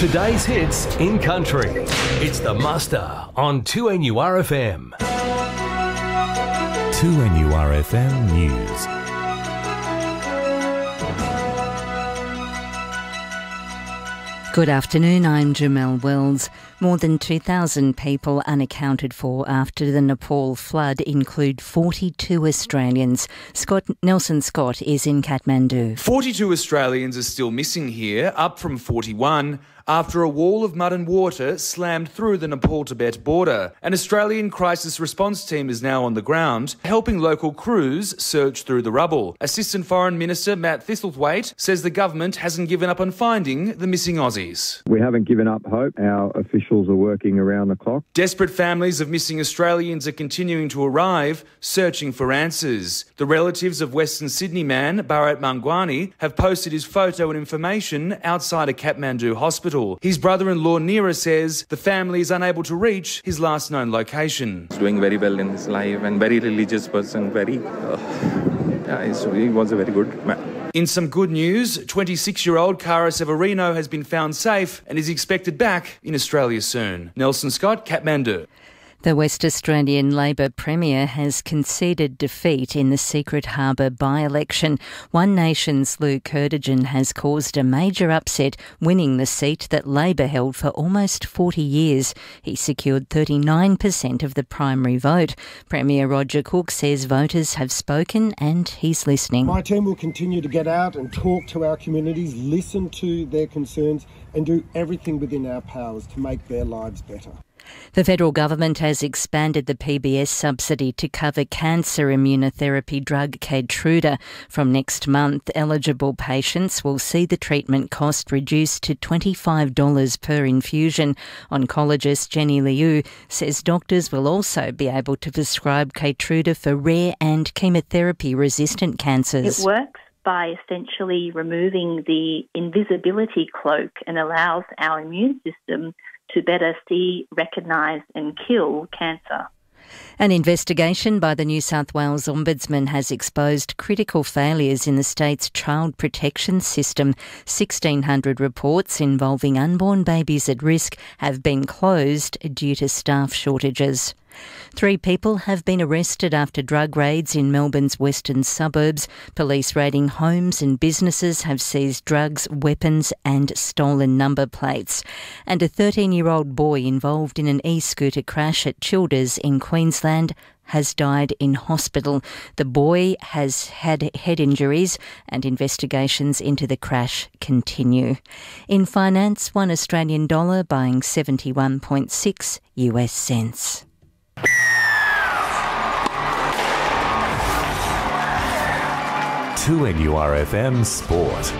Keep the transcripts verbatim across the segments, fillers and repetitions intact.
Today's hits in country. It's The Muster on two N U R F M. two N U R F M News. Good afternoon, I'm Jamelle Wells. More than two thousand people unaccounted for after the Nepal flood include forty-two Australians. Scott Nelson Scott is in Kathmandu. forty-two Australians are still missing here, up from forty-one, after a wall of mud and water slammed through the Nepal-Tibet border. An Australian crisis response team is now on the ground, helping local crews search through the rubble. Assistant Foreign Minister Matt Thistlethwaite says the government hasn't given up on finding the missing Aussies. We haven't given up hope. Our officials are working around the clock. Desperate families of missing Australians are continuing to arrive, searching for answers. The relatives of Western Sydney man Bharat Mangwani have posted his photo and information outside a Kathmandu hospital. His brother-in-law Neera says the family is unable to reach his last known location. He's doing very well in his life and very religious person, very... Uh, yeah, he was a very good man. In some good news, twenty-six-year-old Kara Severino has been found safe and is expected back in Australia soon. Nelson Scott, Kathmandu. The West Australian Labor Premier has conceded defeat in the Secret Harbour by-election. One Nation's Lou Kerdigan has caused a major upset, winning the seat that Labor held for almost forty years. He secured thirty-nine percent of the primary vote. Premier Roger Cook says voters have spoken and he's listening. My team will continue to get out and talk to our communities, listen to their concerns and do everything within our powers to make their lives better. The federal government has expanded the P B S subsidy to cover cancer immunotherapy drug Keytruda. From next month, eligible patients will see the treatment cost reduced to twenty-five dollars per infusion. Oncologist Jenny Liu says doctors will also be able to prescribe Keytruda for rare and chemotherapy-resistant cancers. It works by essentially removing the invisibility cloak and allows our immune system to better see, recognise and kill cancer. An investigation by the New South Wales Ombudsman has exposed critical failures in the state's child protection system. sixteen hundred reports involving unborn babies at risk have been closed due to staff shortages. Three people have been arrested after drug raids in Melbourne's western suburbs. Police raiding homes and businesses have seized drugs, weapons and stolen number plates. And a thirteen-year-old boy involved in an e-scooter crash at Childers in Queensland has died in hospital. The boy has had head injuries and investigations into the crash continue. In finance, one Australian dollar buying seventy-one point six U S cents. two N U R F M Sport.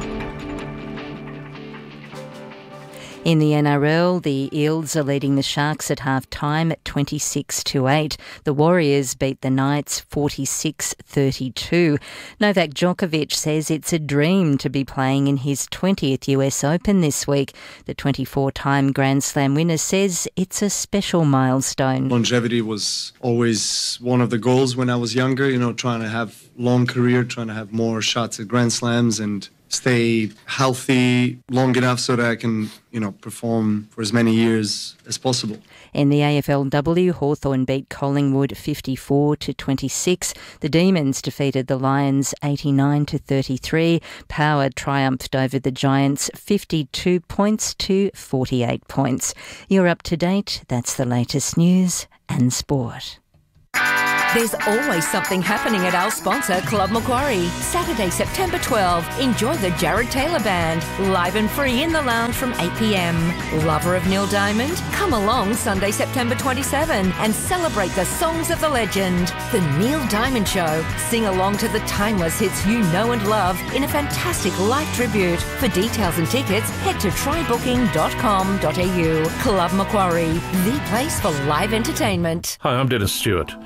In the N R L, the Eels are leading the Sharks at half-time at twenty-six to eight. The Warriors beat the Knights forty-six thirty-two. Novak Djokovic says it's a dream to be playing in his twentieth U S Open this week. The twenty-four-time Grand Slam winner says it's a special milestone. Longevity was always one of the goals when I was younger, you know, trying to have long career, trying to have more shots at Grand Slams and stay healthy long enough so that I can, you know, perform for as many years as possible. In the A F L W, Hawthorn beat Collingwood fifty-four to twenty-six. The Demons defeated the Lions eighty-nine to thirty-three. Power triumphed over the Giants fifty-two points to forty-eight points. You're up to date. That's the latest news and sport. There's always something happening at our sponsor, Club Macquarie. Saturday, September twelfth, enjoy the Jared Taylor Band, live and free in the lounge from eight p m. Lover of Neil Diamond? Come along Sunday, September twenty-seventh and celebrate the songs of the legend. The Neil Diamond Show. Sing along to the timeless hits you know and love in a fantastic live tribute. For details and tickets, head to try booking dot com dot a u. Club Macquarie, the place for live entertainment. Hi, I'm Dennis Stewart. I've practiced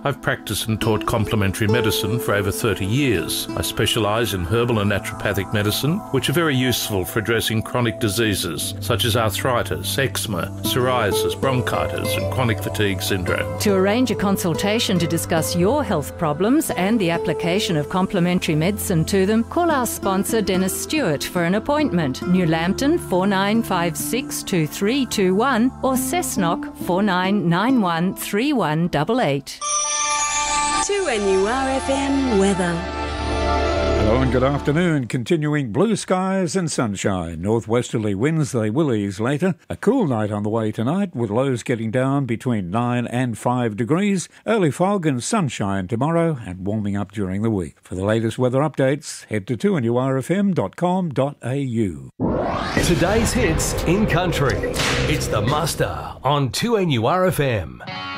practiced and taught complementary medicine for over thirty years. I specialise in herbal and naturopathic medicine, which are very useful for addressing chronic diseases such as arthritis, eczema, psoriasis, bronchitis and chronic fatigue syndrome. To arrange a consultation to discuss your health problems and the application of complementary medicine to them, call our sponsor Dennis Stewart for an appointment. New Lambton four nine five six two three two one or Cessnock four nine nine one three one eight eight. two N U R F M weather. Hello and good afternoon. Continuing blue skies and sunshine. Northwesterly winds, they will ease later. A cool night on the way tonight with lows getting down between nine and five degrees. Early fog and sunshine tomorrow and warming up during the week. For the latest weather updates, head to two N U R F M dot com dot A U. Today's hits in country. It's the Muster on two N U R F M.